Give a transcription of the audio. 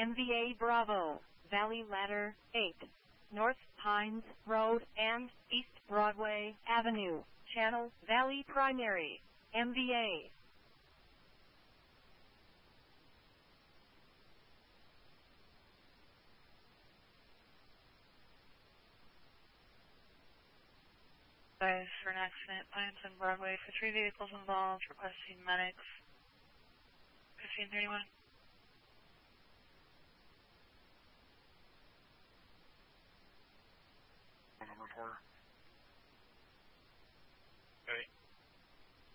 MVA Bravo, Valley Ladder 8, North Pines Road and East Broadway Avenue, Channel Valley Primary, MVA. For an accident, Pines Broadway for 3 vehicles involved, requesting medics. 1531. Number 4.